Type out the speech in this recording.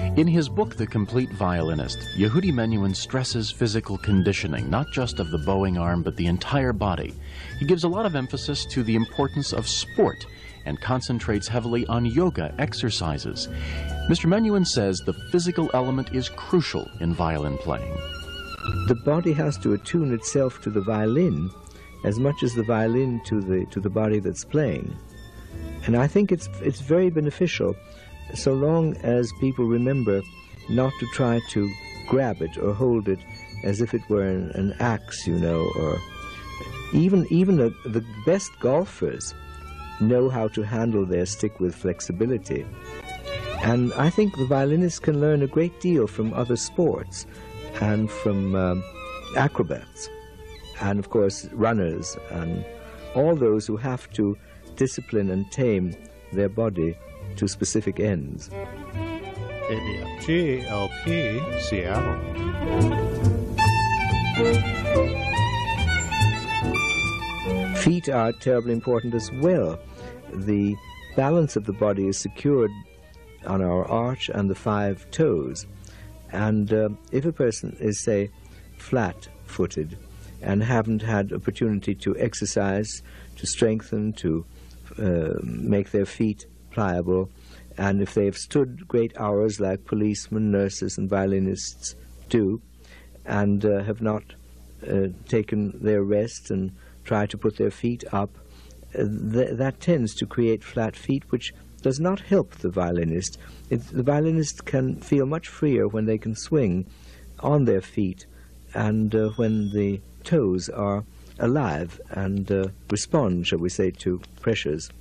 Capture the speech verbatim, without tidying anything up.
In his book, The Complete Violinist, Yehudi Menuhin stresses physical conditioning, not just of the bowing arm, but the entire body. He gives a lot of emphasis to the importance of sport and concentrates heavily on yoga exercises. Mister Menuhin says the physical element is crucial in violin playing. The body has to attune itself to the violin as much as the violin to the to the body that's playing. And I think it's it's very beneficial so long as people remember not to try to grab it or hold it as if it were an, an axe, you know, or even even a, the best golfers know how to handle their stick with flexibility. And I think the violinist can learn a great deal from other sports and from um, acrobats and, of course, runners and all those who have to discipline and tame their body to specific ends. A B F G L P, Seattle. Feet are terribly important as well. The balance of the body is secured on our arch and the five toes. And uh, if a person is, say, flat-footed and haven't had opportunity to exercise, to strengthen, to uh, make their feet pliable, and if they've stood great hours like policemen, nurses, and violinists do, and uh, have not uh, taken their rest and tried to put their feet up, uh, th that tends to create flat feet, which does not help the violinist. It, the violinist can feel much freer when they can swing on their feet and uh, when the toes are alive and uh, respond, shall we say, to pressures.